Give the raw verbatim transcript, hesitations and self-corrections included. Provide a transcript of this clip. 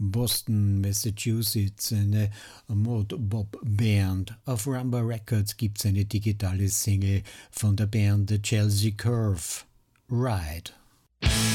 Boston, Massachusetts, eine Mod-Bop-Band. Auf Rumba Records gibt's eine digitale Single von der Band The Chelsea Curve. Ride.